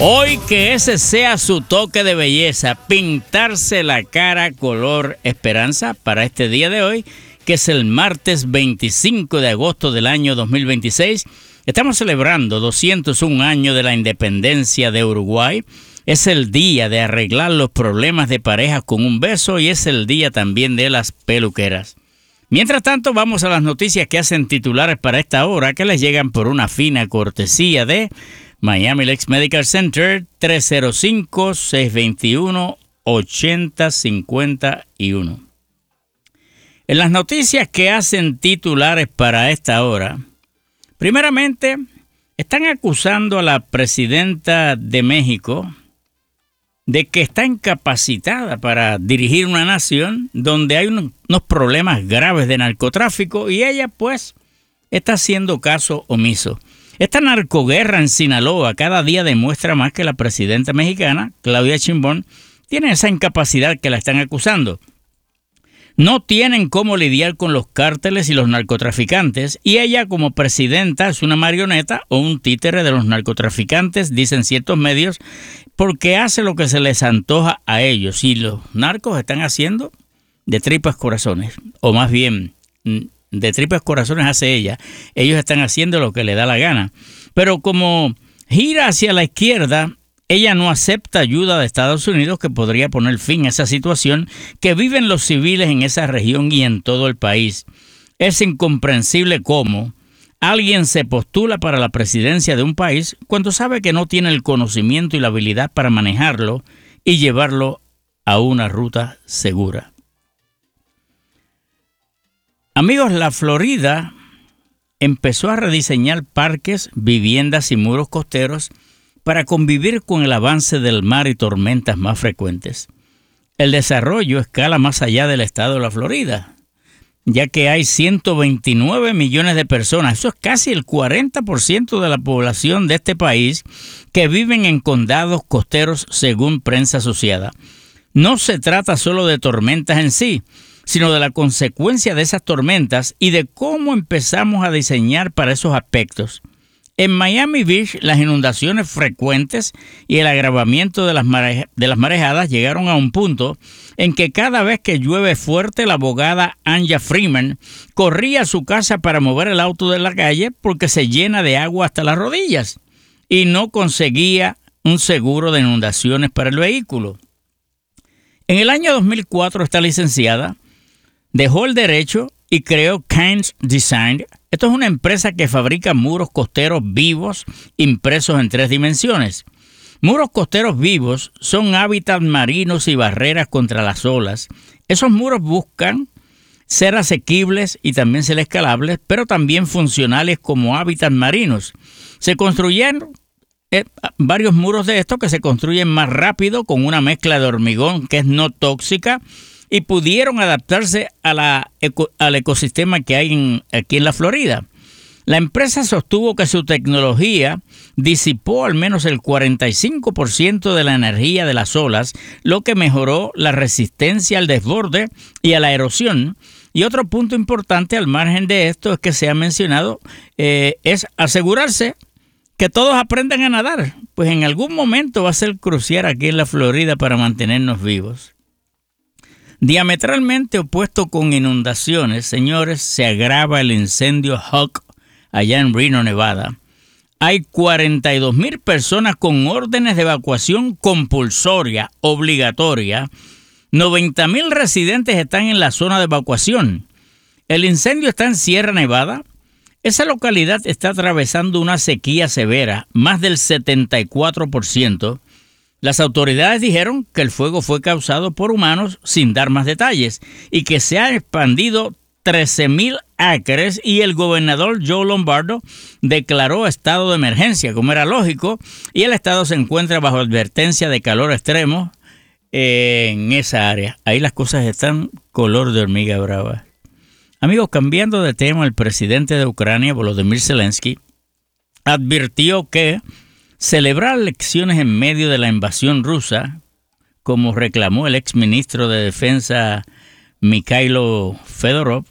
Hoy que ese sea su toque de belleza, pintarse la cara color esperanza para este día de hoy, que es el martes 25 de agosto del año 2026. Estamos celebrando 201 años de la independencia de Uruguay. Es el día de arreglar los problemas de pareja con un beso y es el día también de las peluqueras. Mientras tanto, vamos a las noticias que hacen titulares para esta hora, que les llegan por una fina cortesía de Miami Lakes Medical Center, 305-621-8051. En las noticias que hacen titulares para esta hora, primeramente, están acusando a la presidenta de México de que está incapacitada para dirigir una nación donde hay unos problemas graves de narcotráfico y ella, pues, está haciendo caso omiso. Esta narcoguerra en Sinaloa cada día demuestra más que la presidenta mexicana, Claudia Sheinbaum, tiene esa incapacidad que la están acusando. No tienen cómo lidiar con los cárteles y los narcotraficantes y ella como presidenta es una marioneta o un títere de los narcotraficantes, dicen ciertos medios, porque hace lo que se les antoja a ellos y los narcos están haciendo de tripas corazones, o más bien de tripas corazones hace ella. Ellos están haciendo lo que le da la gana. Pero como gira hacia la izquierda, ella no acepta ayuda de Estados Unidos que podría poner fin a esa situación que viven los civiles en esa región y en todo el país. Es incomprensible cómo alguien se postula para la presidencia de un país cuando sabe que no tiene el conocimiento y la habilidad para manejarlo y llevarlo a una ruta segura. Amigos, la Florida empezó a rediseñar parques, viviendas y muros costeros para convivir con el avance del mar y tormentas más frecuentes. El desarrollo escala más allá del estado de la Florida, ya que hay 129 millones de personas, eso es casi el 40% de la población de este país, que viven en condados costeros según prensa asociada. No se trata solo de tormentas en sí, sino de la consecuencia de esas tormentas y de cómo empezamos a diseñar para esos aspectos. En Miami Beach, las inundaciones frecuentes y el agravamiento de las marejadas llegaron a un punto en que cada vez que llueve fuerte, la abogada Anja Freeman corría a su casa para mover el auto de la calle porque se llena de agua hasta las rodillas y no conseguía un seguro de inundaciones para el vehículo. En el año 2004, esta licenciada dejó el derecho y creó Kainz Design. Esto es una empresa que fabrica muros costeros vivos impresos en 3 dimensiones. Muros costeros vivos son hábitats marinos y barreras contra las olas. Esos muros buscan ser asequibles y también ser escalables, pero también funcionales como hábitats marinos. Se construyeron varios muros de estos que se construyen más rápido con una mezcla de hormigón que es no tóxica y pudieron adaptarse al ecosistema que hay aquí en la Florida. La empresa sostuvo que su tecnología disipó al menos el 45% de la energía de las olas, lo que mejoró la resistencia al desborde y a la erosión. Y otro punto importante al margen de esto es que se ha mencionado, es asegurarse que todos aprendan a nadar, pues en algún momento va a ser crucial aquí en la Florida para mantenernos vivos. Diametralmente opuesto con inundaciones, señores, se agrava el incendio Hawk allá en Reno, Nevada. Hay 42,000 personas con órdenes de evacuación compulsoria, obligatoria. 90,000 residentes están en la zona de evacuación. El incendio está en Sierra Nevada. Esa localidad está atravesando una sequía severa, más del 74%. Las autoridades dijeron que el fuego fue causado por humanos sin dar más detalles y que se han expandido 13,000 acres y el gobernador Joe Lombardo declaró estado de emergencia, como era lógico, y el estado se encuentra bajo advertencia de calor extremo en esa área. Ahí las cosas están color de hormiga brava. Amigos, cambiando de tema, el presidente de Ucrania, Volodymyr Zelensky, advirtió que celebrar elecciones en medio de la invasión rusa, como reclamó el exministro de Defensa Mikhailo Fedorov,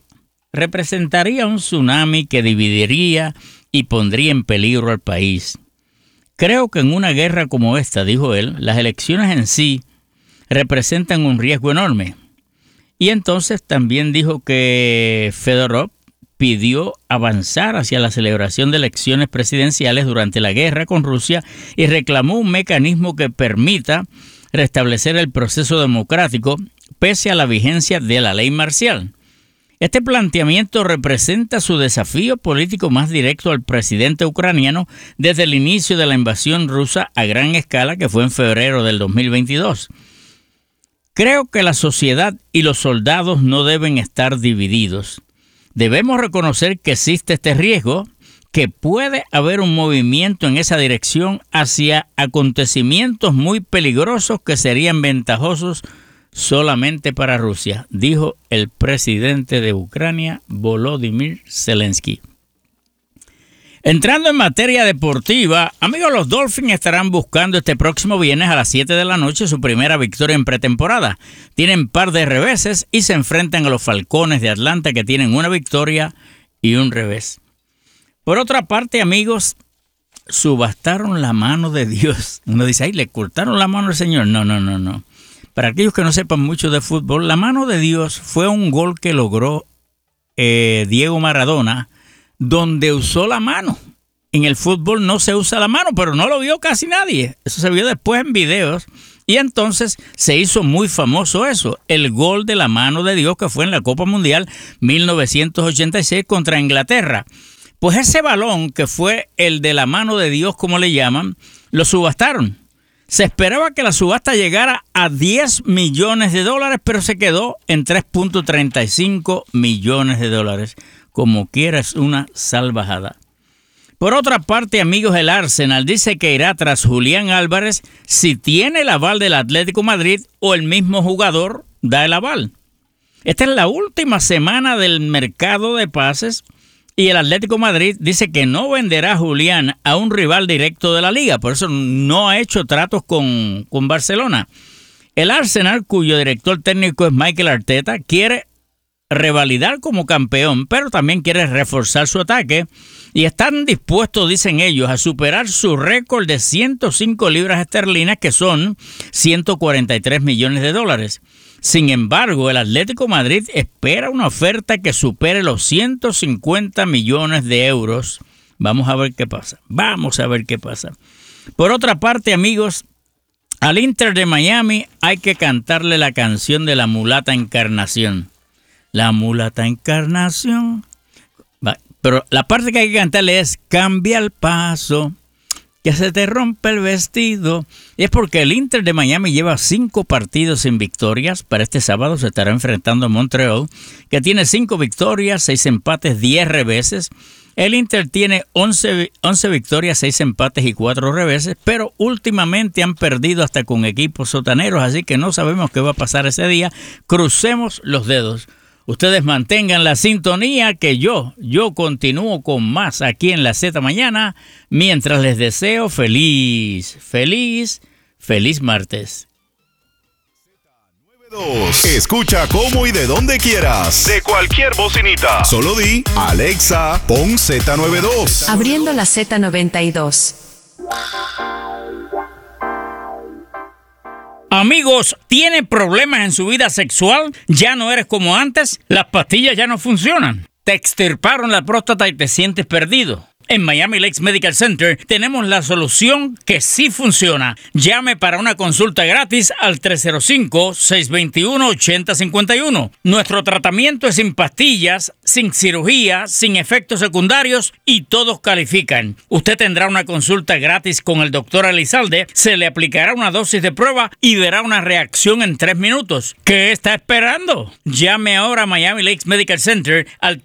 representaría un tsunami que dividiría y pondría en peligro al país. Creo que en una guerra como esta, dijo él, las elecciones en sí representan un riesgo enorme. Y entonces también dijo que Fedorov pidió avanzar hacia la celebración de elecciones presidenciales durante la guerra con Rusia y reclamó un mecanismo que permita restablecer el proceso democrático pese a la vigencia de la ley marcial. Este planteamiento representa su desafío político más directo al presidente ucraniano desde el inicio de la invasión rusa a gran escala que fue en febrero del 2022. Creo que la sociedad y los soldados no deben estar divididos. Debemos reconocer que existe este riesgo, que puede haber un movimiento en esa dirección hacia acontecimientos muy peligrosos que serían ventajosos solamente para Rusia, dijo el presidente de Ucrania, Volodymyr Zelensky. Entrando en materia deportiva, amigos, los Dolphins estarán buscando este próximo viernes a las 7 de la noche su primera victoria en pretemporada. Tienen par de reveses y se enfrentan a los Falcones de Atlanta, que tienen una victoria y un revés. Por otra parte, amigos, subastaron la mano de Dios. Uno dice, ay, ¿le cortaron la mano al Señor? No. Para aquellos que no sepan mucho de fútbol, la mano de Dios fue un gol que logró Diego Maradona, donde usó la mano. En el fútbol no se usa la mano, pero no lo vio casi nadie. Eso se vio después en videos. Y entonces se hizo muy famoso eso, el gol de la mano de Dios que fue en la Copa Mundial 1986 contra Inglaterra. Pues ese balón, que fue el de la mano de Dios, como le llaman, lo subastaron. Se esperaba que la subasta llegara a $10 millones, pero se quedó en $3.35 millones. Como quiera, es una salvajada. Por otra parte, amigos, el Arsenal dice que irá tras Julián Álvarez si tiene el aval del Atlético Madrid o el mismo jugador da el aval. Esta es la última semana del mercado de pases y el Atlético Madrid dice que no venderá a Julián a un rival directo de la liga. Por eso no ha hecho tratos con Barcelona. El Arsenal, cuyo director técnico es Mikel Arteta, quiere revalidar como campeón, pero también quiere reforzar su ataque y están dispuestos, dicen ellos, a superar su récord de 105 libras esterlinas, que son $143 millones. Sin embargo, el Atlético Madrid espera una oferta que supere los 150 millones de euros. Vamos a ver qué pasa. Por otra parte, amigos, al Inter de Miami hay que cantarle la canción de la mulata Encarnación. La mulata Encarnación. Pero la parte que hay que cantarle es cambia el paso, que se te rompe el vestido. Y es porque el Inter de Miami lleva 5 partidos sin victorias. Para este sábado se estará enfrentando a Montreal, que tiene 5 victorias, 6 empates, 10 reveses. El Inter tiene 11 victorias, 6 empates y 4 reveses, pero últimamente han perdido hasta con equipos sotaneros, así que no sabemos qué va a pasar ese día. Crucemos los dedos. Ustedes mantengan la sintonía, que yo continúo con más aquí en la Z Mañana, mientras les deseo feliz martes. Escucha cómo y de donde quieras, de cualquier bocinita. Solo di, Alexa, pon Z92. Abriendo la Z92. Amigos, ¿tiene problemas en su vida sexual? ¿Ya no eres como antes? ¿Las pastillas ya no funcionan? ¿Te extirparon la próstata y te sientes perdido? En Miami Lakes Medical Center tenemos la solución que sí funciona. Llame para una consulta gratis al 305-621-8051. Nuestro tratamiento es sin pastillas, sin cirugía, sin efectos secundarios y todos califican. Usted tendrá una consulta gratis con el doctor Elizalde, se le aplicará una dosis de prueba y verá una reacción en 3 minutos. ¿Qué está esperando? Llame ahora a Miami Lakes Medical Center al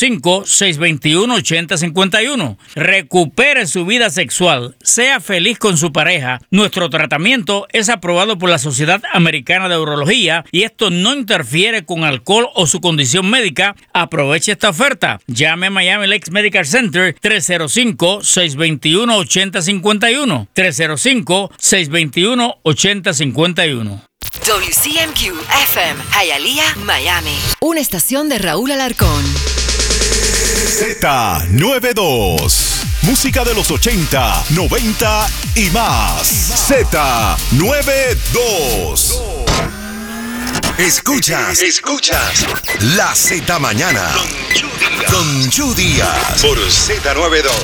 305-621-8051. Recupere su vida sexual, sea feliz con su pareja. Nuestro tratamiento es aprobado por la Sociedad Americana de Urología y esto no interfiere con alcohol o su condición médica. Aproveche esta oferta. Llame a Miami Lakes Medical Center 305-621-8051. 305-621-8051. WCMQ FM, Hialeah, Miami. Una estación de Raúl Alarcón. Z92. Música de los 80, 90 y más. Z92. Escuchas La Z Mañana con Chu Díaz por Z92.